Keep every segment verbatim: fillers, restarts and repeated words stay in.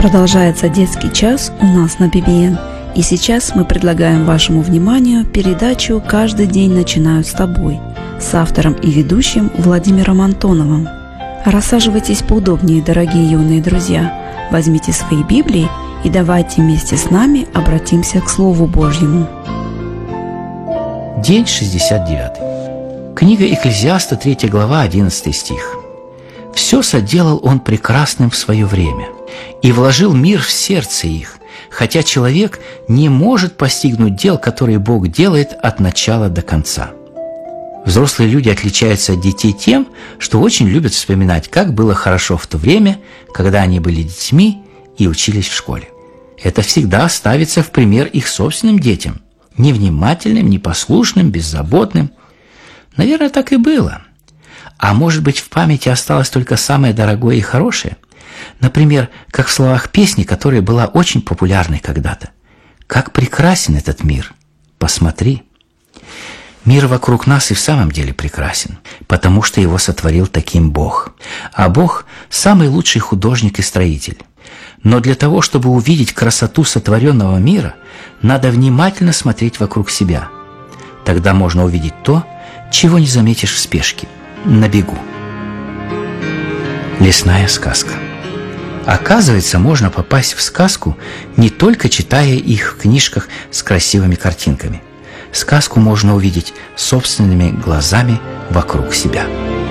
Продолжается детский час у нас на би би эн. И сейчас мы предлагаем вашему вниманию передачу «Каждый день начинают с тобой» с автором и ведущим Владимиром Антоновым. Рассаживайтесь поудобнее, дорогие юные друзья. Возьмите свои Библии и давайте вместе с нами обратимся к Слову Божьему. День шестьдесят девятый. Книга Экклезиаста, третья глава, одиннадцатый стих. «Все соделал Он прекрасным в свое время, и вложил мир в сердце их, хотя человек не может постигнуть дел, которые Бог делает от начала до конца». Взрослые люди отличаются от детей тем, что очень любят вспоминать, как было хорошо в то время, когда они были детьми и учились в школе. Это всегда ставится в пример их собственным детям, невнимательным, непослушным, беззаботным. Наверное, так и было. А может быть, в памяти осталось только самое дорогое и хорошее? Например, как в словах песни, которая была очень популярной когда-то. «Как прекрасен этот мир! Посмотри!» Мир вокруг нас и в самом деле прекрасен, потому что его сотворил таким Бог. А Бог – самый лучший художник и строитель. Но для того, чтобы увидеть красоту сотворенного мира, надо внимательно смотреть вокруг себя. Тогда можно увидеть то, чего не заметишь в спешке, на бегу. Лесная сказка. Оказывается, можно попасть в сказку, не только читая их в книжках с красивыми картинками. Сказку можно увидеть собственными глазами вокруг себя.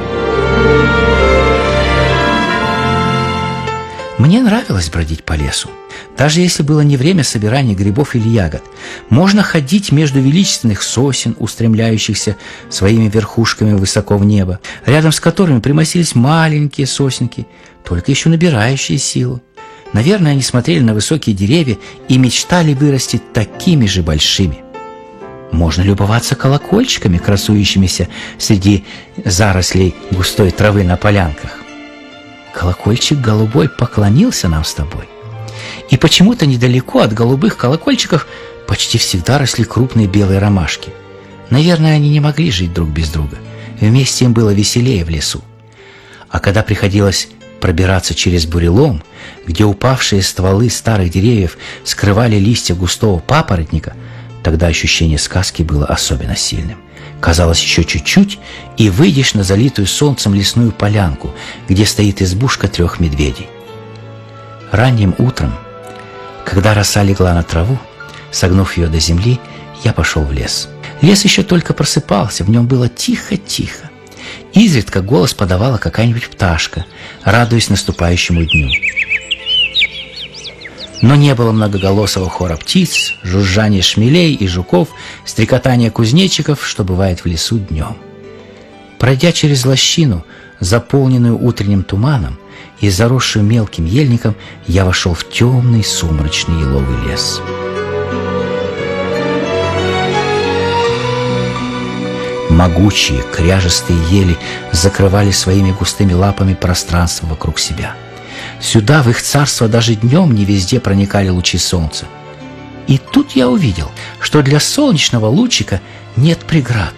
Мне нравилось бродить по лесу. Даже если было не время собирания грибов или ягод, можно ходить между величественных сосен, устремляющихся своими верхушками высоко в небо, рядом с которыми примостились маленькие сосенки, только еще набирающие силу. Наверное, они смотрели на высокие деревья и мечтали вырасти такими же большими. Можно любоваться колокольчиками, красующимися среди зарослей густой травы на полянках. Колокольчик голубой поклонился нам с тобой. И почему-то недалеко от голубых колокольчиков почти всегда росли крупные белые ромашки. Наверное, они не могли жить друг без друга. Вместе им было веселее в лесу. А когда приходилось пробираться через бурелом, где упавшие стволы старых деревьев скрывали листья густого папоротника, тогда ощущение сказки было особенно сильным. Казалось, еще чуть-чуть, и выйдешь на залитую солнцем лесную полянку, где стоит избушка трех медведей. Ранним утром, когда роса легла на траву, согнув ее до земли, я пошел в лес. Лес еще только просыпался, в нем было тихо-тихо. Изредка голос подавала какая-нибудь пташка, радуясь наступающему дню. Но не было многоголосого хора птиц, жужжания шмелей и жуков, стрекотания кузнечиков, что бывает в лесу днем. Пройдя через лощину, заполненную утренним туманом и заросшую мелким ельником, я вошел в темный сумрачный еловый лес. Могучие, кряжестые ели закрывали своими густыми лапами пространство вокруг себя. Сюда, в их царство, даже днем не везде проникали лучи солнца. И тут я увидел, что для солнечного лучика нет преград.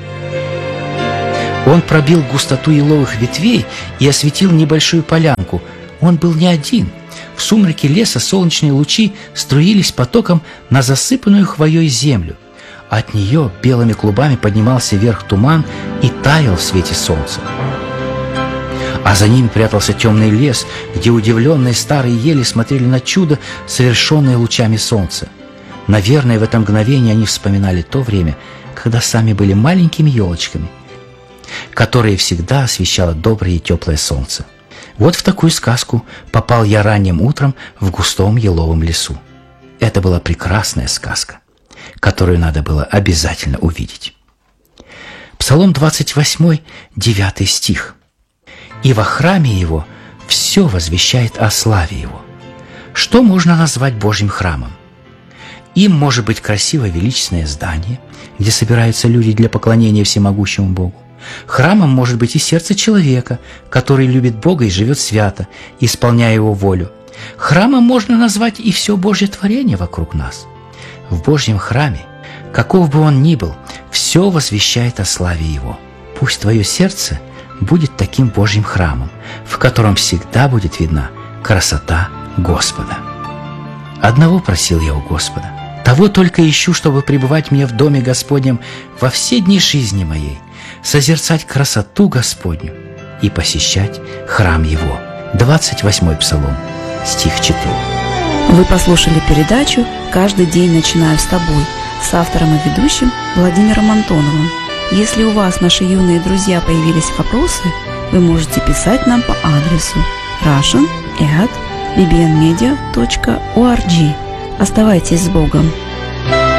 Он пробил густоту еловых ветвей и осветил небольшую полянку. Он был не один. В сумраке леса солнечные лучи струились потоком на засыпанную хвоей землю. От нее белыми клубами поднимался вверх туман и таял в свете солнца. А за ними прятался темный лес, где удивленные старые ели смотрели на чудо, совершенное лучами солнца. Наверное, в это мгновение они вспоминали то время, когда сами были маленькими елочками, которые всегда освещало доброе и теплое солнце. Вот в такую сказку попал я ранним утром в густом еловом лесу. Это была прекрасная сказка, которую надо было обязательно увидеть. Псалом двадцать восьмой, девятый стих. «И во храме его все возвещает о славе его». Что можно назвать Божьим храмом? Им может быть красивое величественное здание, где собираются люди для поклонения всемогущему Богу. Храмом может быть и сердце человека, который любит Бога и живет свято, исполняя Его волю. Храмом можно назвать и все Божье творение вокруг нас. В Божьем храме, каков бы он ни был, все возвещает о славе Его. Пусть твое сердце будет таким Божьим храмом, в котором всегда будет видна красота Господа. Одного просил я у Господа, того только ищу, чтобы пребывать мне в доме Господнем во все дни жизни моей, созерцать красоту Господню и посещать храм Его. двадцать восьмой Псалом, стих четыре. Вы послушали передачу «Каждый день начинаю с тобой» с автором и ведущим Владимиром Антоновым. Если у вас, наши юные друзья, появились вопросы, вы можете писать нам по адресу russian at b b n media dot org. Оставайтесь с Богом!